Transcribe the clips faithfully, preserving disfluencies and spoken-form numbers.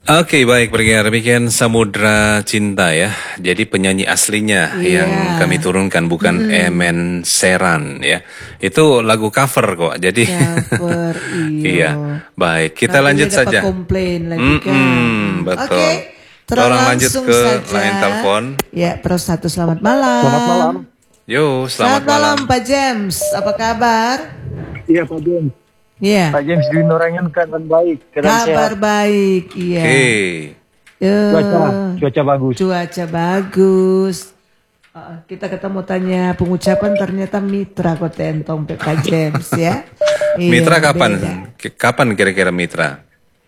Oke, baik, pendengar, demikian Samudra Cinta ya. Jadi penyanyi aslinya Iya. yang kami turunkan, bukan Mm-mm. Emen Seran ya. Itu lagu cover kok. Jadi Cover, iya. iya. Baik, kita Nanti lanjut dia dapat saja. komplain lagi kan. Mm-mm, betul. Oke, terus Orang lanjut langsung ke saja. line telepon. Ya, Pro satu selamat malam. Selamat malam. Yo, Selamat selamat, malam Pak James, apa kabar? Iya Pak James. Iya. Pak James di Norangan keadaan baik, keadaan Kabar sehat. baik, iya. Oke. Eh, Cuaca, cuaca bagus. Cuaca bagus. Uh, kita ketemu tanya pengucapan ternyata mitra kok tentong Pak James ya. Iya, Mitra kapan? beda. K- Kapan kira-kira mitra?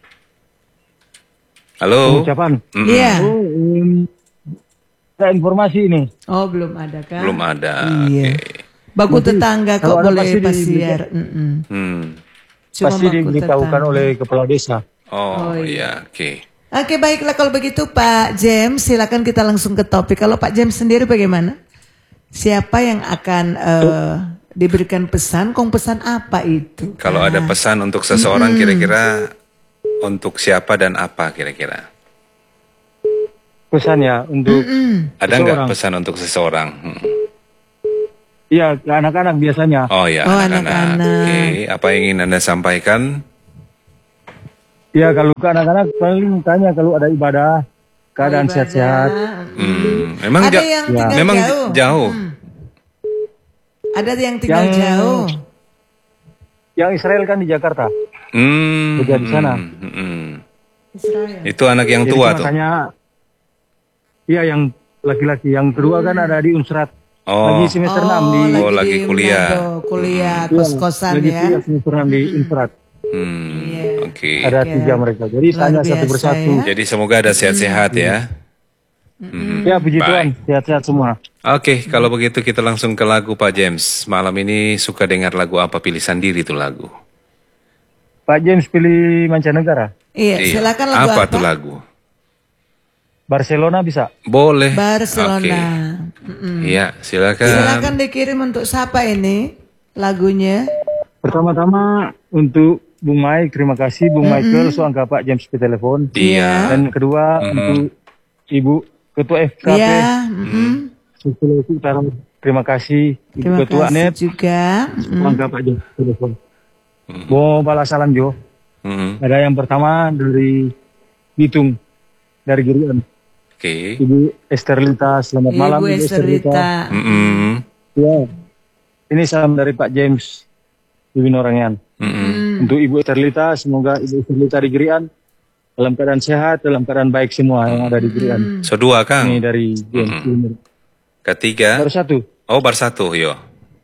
Halo? Pengucapan. Mm-mm. Iya. Oh, um, ada informasi ini. Oh belum ada kan? Belum ada. Iya. Oke. Baku Nanti, tetangga kok kalau ada boleh pasti di- pasiar. Mm-mm. Hmm. Cuma Pasti baku diberitahukan tetangga. oleh kepala desa. Oh, Oh, iya, oke. Oke baiklah kalau begitu Pak James silakan kita langsung ke topik. Kalau Pak James sendiri bagaimana? Siapa yang akan eh, diberikan pesan? Kong pesan apa itu? Kalau Ah. ada pesan untuk seseorang kira-kira untuk siapa dan apa kira-kira? Pesannya untuk Mm-mm. Ada nggak Seseorang. pesan untuk seseorang? Hmm. iya ke anak-anak biasanya. Oh ya, Oh, anak-anak. anak-anak. Oke, apa yang ingin Anda sampaikan? Iya kalau ke anak-anak paling tanya kalau ada ibadah, keadaan Ibadah. sehat-sehat. Hmm, memang Ada ja- yang Ya. tinggal memang jauh. jauh. Hmm. Ada yang tinggal Yang- jauh. Yang Israel kan di Jakarta. Hmm, Kerja di sana. hmm, hmm. Israel. Itu anak yang Jadi tua tuh. makanya, iya yang laki-laki, yang kedua kan ada di Unsrat. Oh, Lagi semester enam di Oh, lagi di kuliah. Manado, kuliah Iya, kos-kosan lagi ya. kuliah semester enam di Unsrat. hmm, Iya. oke. Ada Oke. tiga mereka. Jadi Luar tanya satu biasa persatu. ya. Jadi semoga ada sehat-sehat ya. Hmm, Ya puji baik. Tuhan, sehat-sehat semua. Oke, kalau begitu kita langsung ke lagu Pak James. Malam ini suka dengar lagu apa? Pilih sendiri tuh lagu. Pak James pilih mancanegara. Iya, Iya. silakan lagu apa apa? tuh lagu? Barcelona bisa. Boleh. Barcelona. Oke. Mm-mm. Iya, silakan. Silakan dikirim untuk siapa ini lagunya? Pertama-tama untuk Bung Mike, terima kasih Bung Michael so angka Pak James ke telepon. Dia. Dan kedua untuk Ibu Ketua F K P Iya, mm-mm. Sulawesi Utara. Terima kasih Ibu Terima Ketua kasih Net juga. Mm. so angka Pak James ke telepon. Mau balas salam Jo. Mhm. Ada yang pertama dari Bitung, dari Girian. Oke. Ibu Esterlita, selamat malam Ibu Ibu Esterita. Mhm. Ya. Ini salam dari Pak James di Winorangan. Mhm. Untuk Ibu Esterlita, semoga Ibu Esterlita di Girian dalam keadaan sehat, dalam keadaan baik semua yang ada di Girian. So dua Ini Kang. dari James. Ketiga. Baru satu. Oh, bar satu, yo.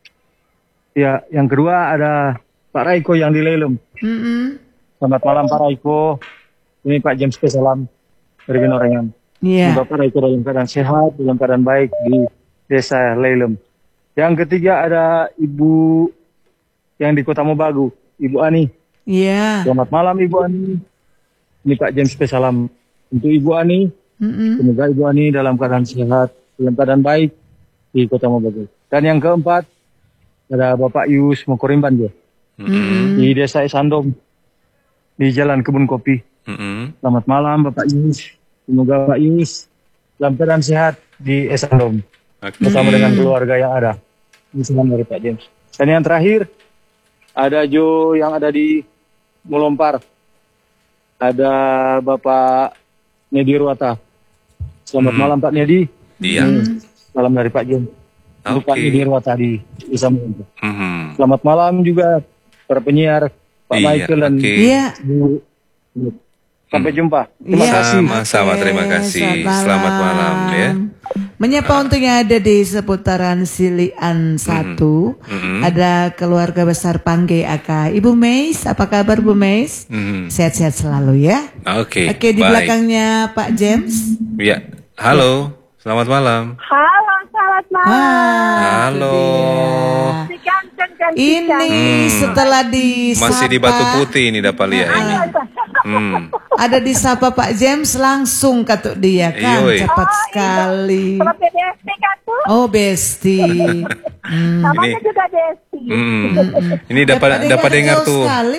Ya, yang kedua ada Pak Raiko yang di Lelum. Mm-mm. Selamat malam Pak Raiko. Ini Pak James ke salam dari Winorangan. Iya. Semoga Pak Raiko dalam keadaan sehat, dalam keadaan baik di desa Lelum. Yang ketiga ada Ibu yang di Kota Mobagu, Ibu Ani. Iya. Selamat malam Ibu Ani. Ini Pak James ke salam untuk Ibu Ani. Mm-mm. Semoga Ibu Ani dalam keadaan sehat, dalam keadaan baik di Kota Mobagu. Dan yang keempat ada Bapak Yus Mokorimban juga Mm-mm. di Desa Esandom di Jalan Kebun Kopi. Mhm. Selamat malam Bapak Yus. Semoga Pak Yus dalam keadaan sehat di Esandom Oke. bersama dengan keluarga yang ada. Ini salam dari Pak James. Dan yang terakhir ada Jo yang ada di Molompar. Ada Bapak Nedi Ruata. Selamat malam Pak Nedi. Dia. Hmm, Salam dari Pak James. Untuk Pak Oke. Nedi Ruata di Desa Molompar. Mhm. Selamat malam juga para penyiar Pak Iya, Michael dan oke. Iya. Bu. Sampai jumpa. Terima Iya. kasih. Sama-sama, Oke, terima kasih. Selamat malam, ya. Menyapa untuk yang ada di seputaran Silian satu, Mhm. ada keluarga besar Pangge Aka. Ibu Meis, apa kabar Bu Meis? Mhm. Sehat-sehat selalu ya. Oke. Oke, di baik. belakangnya Pak James. Ya. Halo. Selamat malam. Halo, selamat malam. Ah, Halo. itu Si ganteng dan dia. si Ini Hmm. setelah di Masih di Batu Putih ini Dapalia ini. Hmm. ada di sapa Pak James langsung katuk dia kan, Yoi. cepat Oh, sekali. Sama P D S P kan tuh. Oh, Besti. Hmm. Namanya Ini- juga Desti. Hmm. Ini dapat dapat dengar jauh tuh. sekali.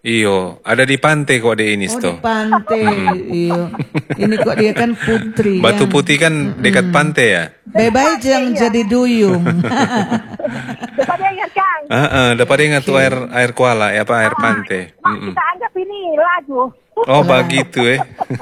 Iyo, ada di pantai kok deh ini Oh, sto. di pantai. Iyo. Ini kok dia kan putri. Batu kan? Putih kan dekat pantai ya? Bye-bye jangan jadi duyung. Depan ingat Kang. Ah, ah, dapat ingat tuh air air kuala ya apa air pantai. Mak, Mm-mm. kita anggap ini lagu. Oh begitu eh.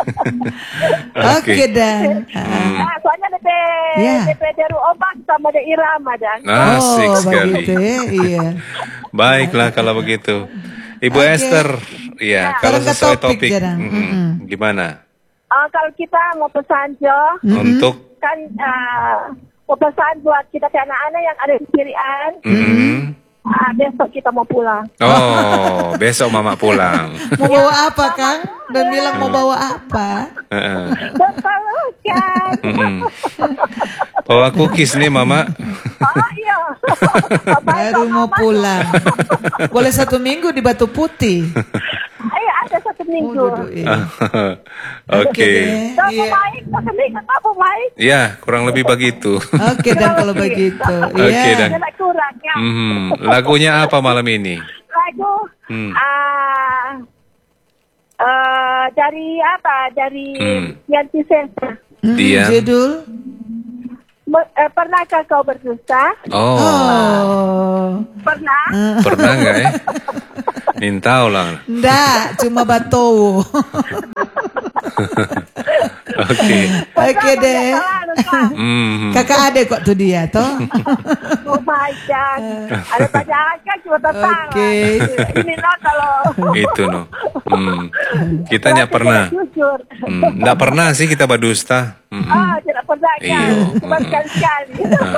Oke dan. Nah, soalnya D P Ya. D P Deru Ombak sama de Irama dan. Asik Oh, sekali. begitu ya. Iya. Baiklah kalau begitu. Ibu Oke. Esther, iya kalau Sekarang ke sesuai topik, topik, Jarang. mm-mm. Mm-mm. Gimana? Uh, kalau kita mau pesan Jo, Untuk kan uh, mau pesan buat kita ke anak-anak yang ada di Kirian. mm-mm. Uh, besok kita mau pulang. Oh, besok mama pulang. Mau bawa apa, Kang? Dan bilang mau bawa apa? Heeh. Berpelukan. Mm-mm. Bawa cookies nih mama. Oh iya. Baru mau pulang. Boleh satu minggu di Batu Putih. Iya, ada satu Oh, minggu. duduk, iya. Oke. deh. Berapa Iya. baik, satu minggu apa baik? Ya, kurang lebih begitu. Oke dan kalau begitu. Oke, Iya. Dan. Tidak kurang ya. Mhm. Lagunya apa malam ini? Lagu Hmm. ah, eh, dari apa? Dari Hmm. Yanti Sensa. Mm-mm, Dian. Judul? Me- eh, pernahkah kau berdusta? Oh, Oh. Pernah? pernah nggak ya? Minta ulang. Nggak, cuma Batowo. Oke. Oke deh. Selalu, Kak. Mhm. Kakak adek kok tuh dia toh. Oh my God. Ada pajangan kan cuma tetangga. Oke. Ini no kalau Itu no. Hmm. Kita nggak pernah. jujur. Hmm. Nggak pernah sih kita berdusta. Mhm. Ah, tidak pernah kan. Iya. Cuma sekali-sekali.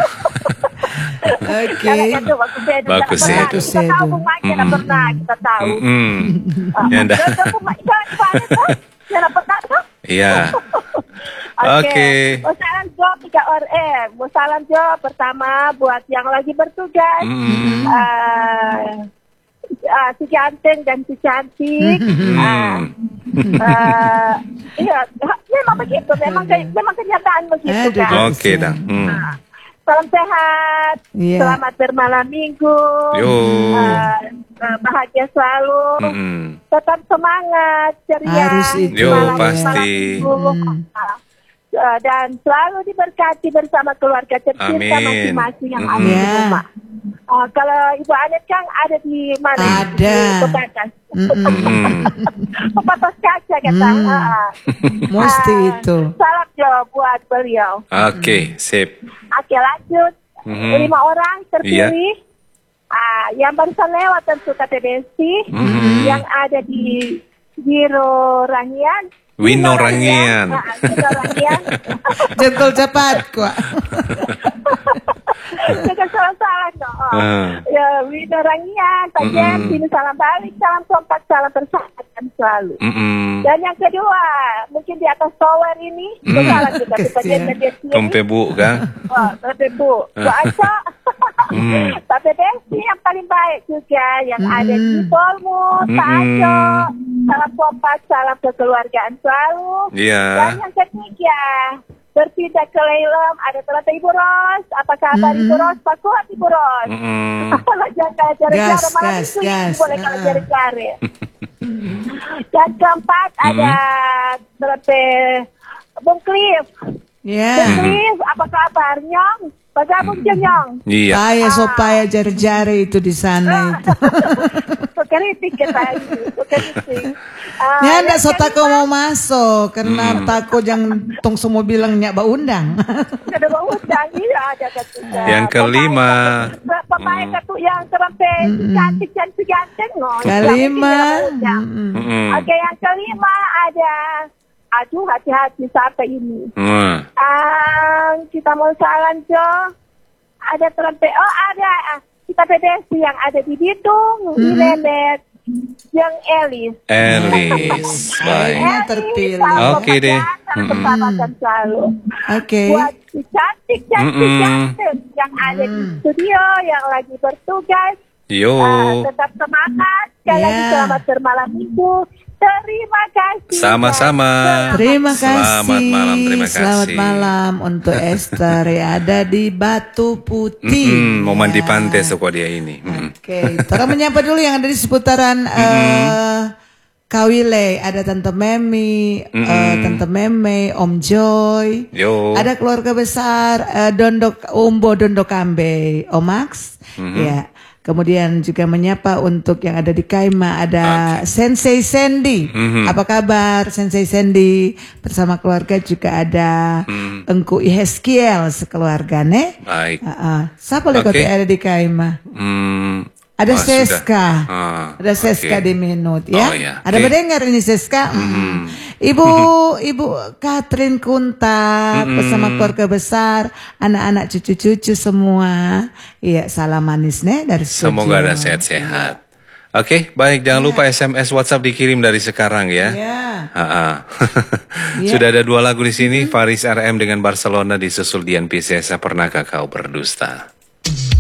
Oke. Karena kan tuh waktu saya tidak Bagus, pernah. bagus, Kita tahu Edu. Bung Mike tidak pernah. Kita tahu. Mhm. Ya dah. Kita Bung Mike kan tidak pernah tuh. Iya. Oke. Mau salam Jo tiga R M. Mau salam Jo pertama buat yang lagi bertugas. Mhm. Eh, ah, si ganteng dan si cantik. Ah, Hmm. eh, iya, memang begitu. Memang ke- memang kenyataan begitu Aduh. kan. Oke dah. Hmm. Salam sehat. Iya. Selamat bermalam minggu. Yo. Eh, eh, bahagia selalu. Mhm. Tetap semangat, ceria. Harus itu. Yo, Malam- pasti. malam minggu. Hmm. Uh, dan selalu diberkati bersama keluarga tercinta Amin. masing-masing yang Mm. ada di Ya. rumah. Uh, kalau Ibu Anet Kang ada di mana? Ada. Di Pepatas. Mm-mm. Mhm. Pepatas kaca kata. Hmm. Ah. Mesti Ah, itu. Salam Jo buat beliau. Oke, sip. Oke lanjut. Mhm. Lima orang terpilih. Ah, yang barusan lewat tentu K T B S Mhm. yang ada di Wiro Rangian. Wino Rangian. Ah, Wiro Rangian. Jentol cepat kok. Jangan salah-salah dong. Ah. Ya, Wino Rangian, Pak Mm-mm. Jem, sini salam balik, salam kompak, salam persahabatan selalu. Mhm. Dan yang kedua, mungkin di atas tower ini, Mm. salam juga ke Pak Jem dan dia sendiri. Tompe bu kan? Oh, Bapak Bu, Bu Aco, Mm. Bapak Desi yang paling baik juga, yang ada di Polmut, Pak Mm-mm. Aco, salam kompak, salam kekeluargaan selalu. Dan Iya. yang ketiga, berpindah ke Leilem, ada ternyata Ibu Ros. Apa kabar Mm-mm. Ibu Ros? Pak kuat Ibu Ros. Mhm. Kalau jangan jare-jare Gas, malam gas, itu gas. boleh kalau Ah. jare-jare. Dan keempat ada ternyata Bung Cliff. Ya. Bung Cliff, apa kabar Nyong? Bergabung je Nyong. Iya. Payah supaya jari-jari itu di sana itu. Kritik kita itu, kritik. Ah, Ya yang ndak so tako kelima, mau masuk karena tako jangan tong semua bilang nyak ba undang. ada bau udang, iya ada ketika. Yang kelima. Pemain ketu yang terempe cantik cantik ganteng loh. Kelima. Yang tidak Mm-mm. Mhm. Oke, yang kelima ada, aduh hati-hati sampai ini. Wah. Ah, kita mau salam Jo. Ada terempe, oh ada ah, kita pedesi yang ada di Bitung, di Lebet, yang Elis. Elis. Baik. Akhirnya terpilih. salam Oke deh. kebahagiaan, Mm-mm. persahabatan selalu. Oke. Buat si cantik cantik Mm-mm. cantik yang ada di studio, yang lagi bertugas. Yo. Ah, tetap semangat. Sekali lagi Yeah. selamat bermalam minggu. Terima kasih. Sama-sama. Terima kasih. Selamat malam, terima kasih. Selamat malam untuk Esther yang ada di Batu Putih. Mm-mm, mau mandi Ya. pantai suka dia ini. Mm. Oke, kita akan menyapa dulu yang ada di seputaran eh, Kawile. Ada Tante Memi, eh, Tante Meme, Om Joy. Yo. Ada keluarga besar eh, Dondok Umbo Dondokambe, Om Max. Ya. Kemudian juga menyapa untuk yang ada di Kaima, ada Sensei Sandy. Apa kabar Sensei Sandy? Bersama keluarga juga ada Engku Iheskiel sekeluarga ne. Baik. Uh, uh. Siapa lagi Oke. yang ada di Kaima? Hmm, Ada oh, Seska, sudah. Ah, ada Seska oke. di Minut ya. Oh, ya. Ada Oke. mendengar ini Seska? Mm. Ibu, Ibu Catherine Kunta bersama keluarga besar, anak-anak cucu-cucu semua. Iya, salam manis nih dari studio. Semoga ada sehat-sehat. Oke, baik. Jangan lupa S M S WhatsApp dikirim dari sekarang ya. Ya. Ha-ha. Iya. Sudah ada dua lagu di sini. Faris R M dengan Barcelona disusul Dian Piscesa. Pernahkah kau berdusta?